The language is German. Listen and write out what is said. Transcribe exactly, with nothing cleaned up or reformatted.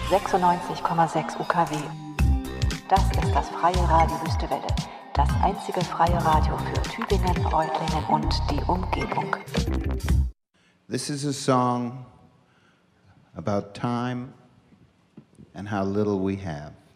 sechsundneunzig Komma sechs U K W. Das ist das freie Radio Wüstewelle, das einzige freie Radio für Tübingen, Reutlingen und die Umgebung. This is a song about time and how little we have.